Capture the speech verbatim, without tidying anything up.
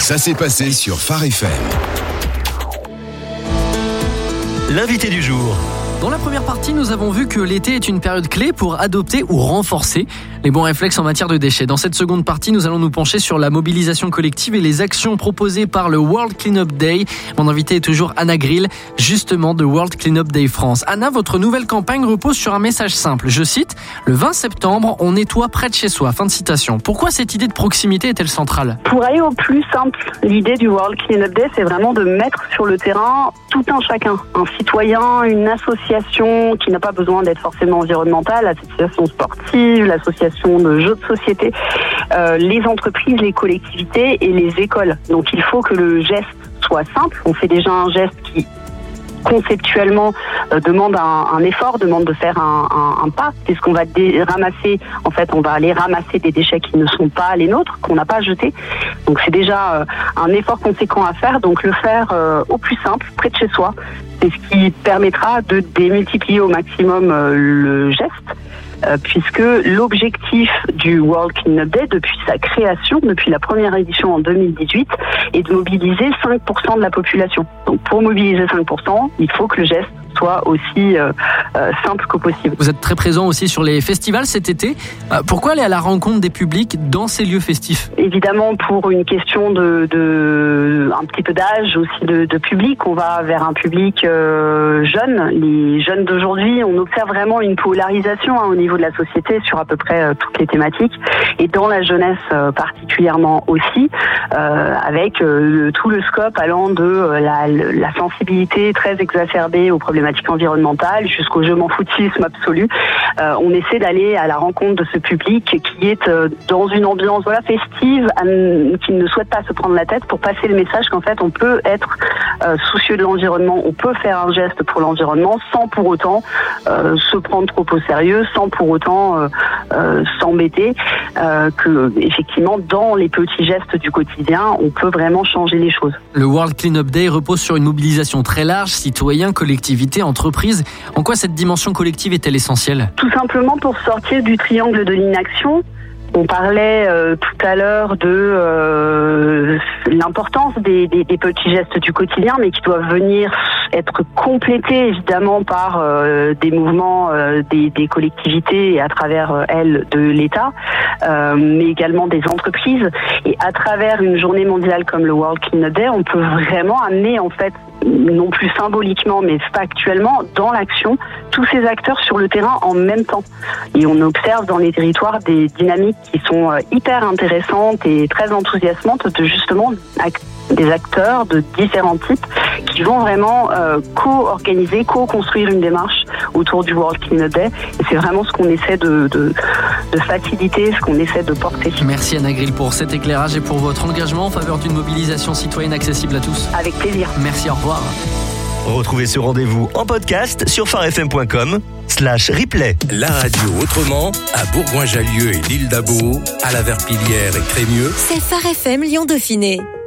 Ça s'est passé sur Phare F M. L'invité du jour. Dans la première partie, nous avons vu que l'été est une période clé pour adopter ou renforcer les bons réflexes en matière de déchets. Dans cette seconde partie, nous allons nous pencher sur la mobilisation collective et les actions proposées par le World Cleanup Day. Mon invité est toujours Anna Grill, justement de World Cleanup Day France. Anna, votre nouvelle campagne repose sur un message simple. Je cite, « Le vingt septembre, on nettoie près de chez soi ». Fin de citation. Pourquoi cette idée de proximité est-elle centrale ? Pour aller au plus simple, l'idée du World Cleanup Day, c'est vraiment de mettre sur le terrain tout un chacun. Un citoyen, une association qui n'a pas besoin d'être forcément environnementale, l'association sportive, l'association de jeux de société, euh, les entreprises, les collectivités et les écoles. Donc il faut que le geste soit simple. On fait déjà un geste qui conceptuellement euh, demande un, un effort, demande de faire un, un, un pas, puisqu'on va dé- ramasser, en fait on va aller ramasser des déchets qui ne sont pas les nôtres, qu'on n'a pas jetés. Donc c'est déjà euh, un effort conséquent à faire, donc le faire euh, au plus simple, près de chez soi, c'est ce qui permettra de démultiplier au maximum euh, le geste. Euh, puisque l'objectif du World Cleanup Day, depuis sa création, depuis la première édition en deux mille dix-huit, est de mobiliser cinq pour cent de la population. Donc pour mobiliser cinq pour cent, il faut que le geste soit aussi euh, euh, simple que possible. Vous êtes très présent aussi sur les festivals cet été. Euh, pourquoi aller à la rencontre des publics dans ces lieux festifs ? Évidemment, pour une question de, de un petit peu d'âge aussi de, de public, on va vers un public euh, jeune. Les jeunes d'aujourd'hui, on observe vraiment une polarisation hein, au niveau de la société sur à peu près euh, toutes les thématiques, et dans la jeunesse euh, particulièrement aussi, euh, avec euh, tout le scope allant de euh, la, la sensibilité très exacerbée aux problématiques environnementales jusqu'au je m'en foutisme absolu. Euh, on essaie d'aller à la rencontre de ce public qui est euh, dans une ambiance voilà festive, euh, qui ne souhaite pas se prendre la tête, pour passer le message qu'en fait on peut être euh, soucieux de l'environnement, on peut faire un geste pour l'environnement sans pour autant euh, se prendre trop au sérieux, sans pour autant euh, euh, s'embêter, euh, que effectivement dans les petits gestes du quotidien on peut vraiment changer les choses. Le World Cleanup Day repose sur une mobilisation très large, citoyens, collectivités, entreprises. En quoi cette dimension collective est-elle essentielle ? Tout simplement pour sortir du triangle de l'inaction. On parlait euh, tout à l'heure de euh, l'importance des, des, des petits gestes du quotidien, mais qui doivent venir être complétés évidemment par euh, des mouvements euh, des, des collectivités et à travers euh, elles de l'État, euh, mais également des entreprises. Et à travers une journée mondiale comme le World Cleanup Day, on peut vraiment amener en fait, non plus symboliquement mais factuellement, dans l'action, tous ces acteurs sur le terrain en même temps. Et on observe dans les territoires des dynamiques qui sont hyper intéressantes et très enthousiasmantes de justement des acteurs de différents types qui vont vraiment euh, co-organiser, co-construire une démarche autour du World Cleanup Day. Et c'est vraiment ce qu'on essaie de, de, de faciliter, ce qu'on essaie de porter. Merci Anna Grill pour cet éclairage et pour votre engagement en faveur d'une mobilisation citoyenne accessible à tous. Avec plaisir. Merci, au revoir. Retrouvez ce rendez-vous en podcast sur pharefm.com slash replay. La radio autrement, à Bourgoin-Jallieu et l'île d'Abo, à la Verpillière et Crémieux. C'est Phare F M Lyon Dauphiné.